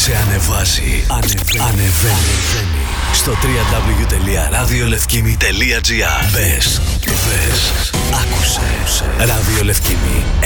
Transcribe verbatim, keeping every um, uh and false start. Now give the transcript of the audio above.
Σε ανεβάζει, ανεβαίνει, ανεβαίνει. Στο double-u double-u double-u τελεία ραδιολευκήμι τελεία τζι άρ. Μπες, μπες, άκουσε. Ραδιολευκήμι